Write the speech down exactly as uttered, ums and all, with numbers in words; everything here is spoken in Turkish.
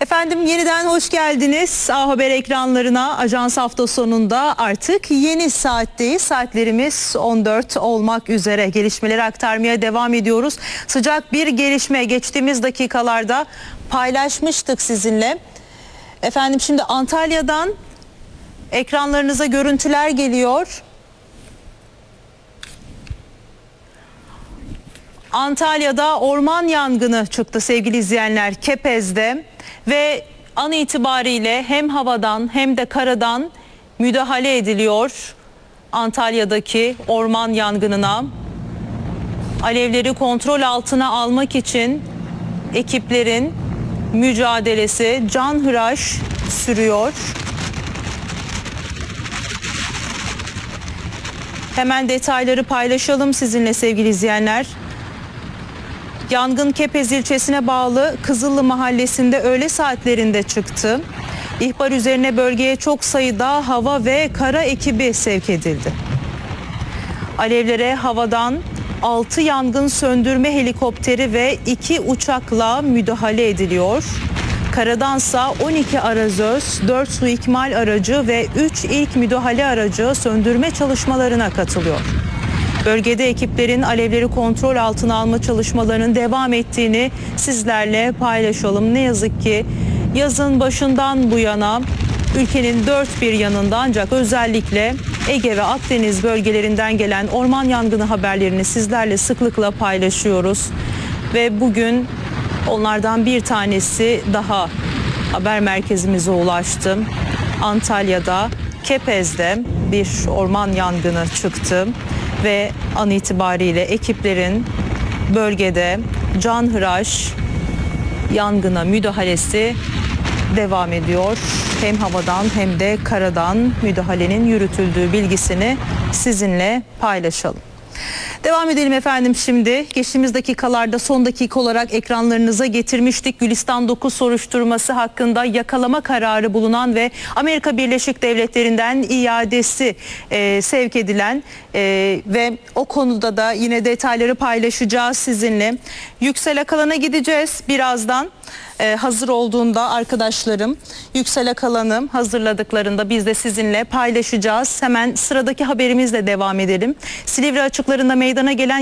Efendim yeniden hoş geldiniz A Haber ekranlarına. Ajans hafta sonunda artık yeni saatteyiz. Saatlerimiz on dört olmak üzere. Gelişmeleri aktarmaya devam ediyoruz. Sıcak bir gelişme geçtiğimiz dakikalarda paylaşmıştık sizinle. Efendim şimdi Antalya'dan ekranlarınıza görüntüler geliyor. Antalya'da orman yangını çıktı sevgili izleyenler, Kepez'de ve an itibariyle hem havadan hem de karadan müdahale ediliyor Antalya'daki orman yangınına. Alevleri kontrol altına almak için ekiplerin mücadelesi canhıraş sürüyor. Hemen detayları paylaşalım sizinle sevgili izleyenler. Yangın Kepez ilçesine bağlı Kızıllı mahallesinde öğle saatlerinde çıktı. İhbar üzerine bölgeye çok sayıda hava ve kara ekibi sevk edildi. Alevlere havadan altı yangın söndürme helikopteri ve iki uçakla müdahale ediliyor. Karadansa on iki arazöz, dört su ikmal aracı ve üç ilk müdahale aracı söndürme çalışmalarına katılıyor. Bölgede ekiplerin alevleri kontrol altına alma çalışmalarının devam ettiğini sizlerle paylaşalım. Ne yazık ki yazın başından bu yana ülkenin dört bir yanında, ancak özellikle Ege ve Akdeniz bölgelerinden gelen orman yangını haberlerini sizlerle sıklıkla paylaşıyoruz. Ve bugün onlardan bir tanesi daha haber merkezimize ulaştı. Antalya'da Kepez'de bir orman yangını çıktı ve an itibariyle ekiplerin bölgede canhıraş yangına müdahalesi devam ediyor. Hem havadan hem de karadan müdahalenin yürütüldüğü bilgisini sizinle paylaşalım. Devam edelim efendim şimdi. Geçtiğimiz dakikalarda son dakika olarak ekranlarınıza getirmiştik. Gülistan dokuz soruşturması hakkında yakalama kararı bulunan ve Amerika Birleşik Devletleri'nden iadesi e, sevk edilen e, ve o konuda da yine detayları paylaşacağız sizinle. Yüksel Akalan'a gideceğiz birazdan. Ee, hazır olduğunda arkadaşlarım Yüksel Akalan'ı hazırladıklarında biz de sizinle paylaşacağız. Hemen sıradaki haberimizle devam edelim. Silivri açıklarında meydana gelen